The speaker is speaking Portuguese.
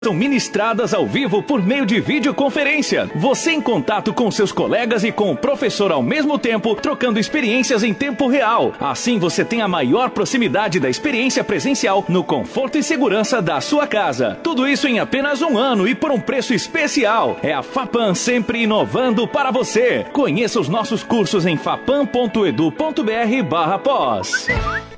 São ministradas ao vivo por meio de videoconferência. Você em contato com seus colegas e com o professor ao mesmo tempo, trocando experiências em tempo real. Assim você tem a maior proximidade da experiência presencial no conforto e segurança da sua casa. Tudo isso em apenas 1 ano e por um preço especial. É a Fapam sempre inovando para você. Conheça os nossos cursos em fapam.edu.br/pós.